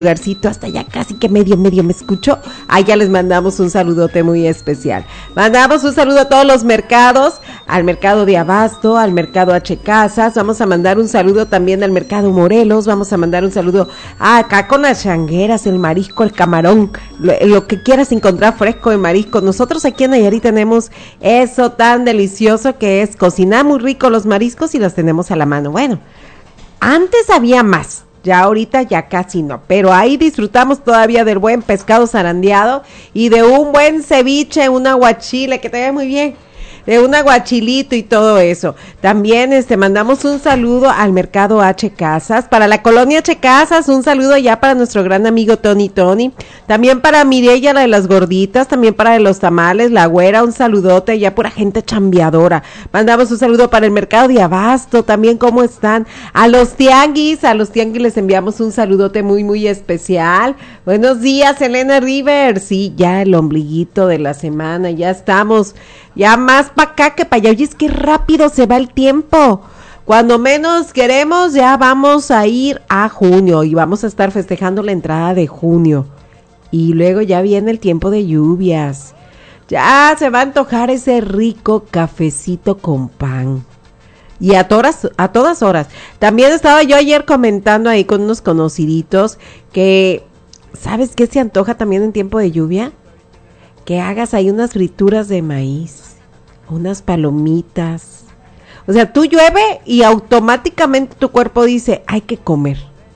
lugarcito, hasta ya casi que medio me escucho. Allá les mandamos un saludote muy especial. Mandamos un saludo a todos los mercados, al mercado de Abasto, al mercado H Casas. Vamos a mandar un saludo también al mercado Morelos. Vamos a mandar un saludo acá con las changueras, el marisco, el camarón, lo que quieras encontrar fresco de marisco. Nosotros aquí en Nayarit tenemos eso tan delicioso que es cocinar muy rico los mariscos y los tenemos a la mano. Bueno, antes había más. Ya ahorita ya casi no, pero ahí disfrutamos todavía del buen pescado zarandeado y de un buen ceviche, un aguachile que te ve muy bien, de un aguachilito y todo eso. También mandamos un saludo al mercado H Casas, para la colonia H Casas, un saludo ya para nuestro gran amigo Tony, también para Mireya, la de las gorditas, también para los tamales, la güera, un saludote, ya pura gente chambeadora. Mandamos un saludo para el mercado de Abasto, también cómo están, a los tianguis les enviamos un saludote muy especial. Buenos días, Elena Rivers, sí, ya el ombliguito de la semana, ya estamos, ya más para acá que para allá. Oye, es que rápido se va el tiempo. Cuando menos queremos, ya vamos a ir a junio y vamos a estar festejando la entrada de junio. Y luego ya viene el tiempo de lluvias. Ya se va a antojar ese rico cafecito con pan. Y a todas horas. También estaba yo ayer comentando ahí con unos conociditos que, ¿sabes qué se antoja también en tiempo de lluvia? Que hagas ahí unas frituras de maíz, unas palomitas. O sea, tú llueve y automáticamente tu cuerpo dice, hay que comer.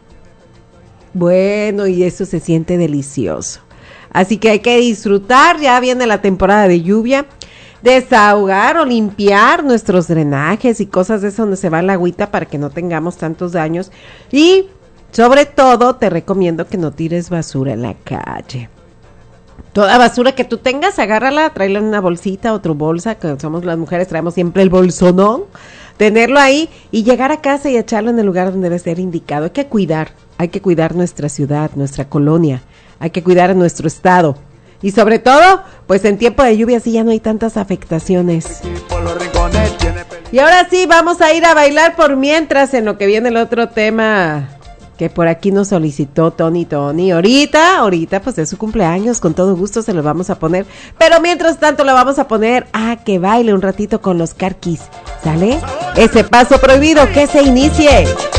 Bueno, y eso se siente delicioso. Así que hay que disfrutar, ya viene la temporada de lluvia, desahogar o limpiar nuestros drenajes y cosas de eso donde se va la agüita para que no tengamos tantos daños. Y sobre todo te recomiendo que no tires basura en la calle. Toda basura que tú tengas, agárrala, tráela en una bolsita o tu bolsa, que somos las mujeres, traemos siempre el bolsonón, tenerlo ahí y llegar a casa y echarlo en el lugar donde debe ser indicado. Hay que cuidar nuestra ciudad, nuestra colonia, hay que cuidar a nuestro estado. Y sobre todo, pues en tiempo de lluvia sí ya no hay tantas afectaciones. Y ahora sí, vamos a ir a bailar por mientras, en lo que viene el otro tema que por aquí nos solicitó Tony. Ahorita pues es su cumpleaños, con todo gusto se lo vamos a poner, pero mientras tanto lo vamos a poner a que baile un ratito con los Carquis, ¿sale? Ese paso prohibido, que se inicie.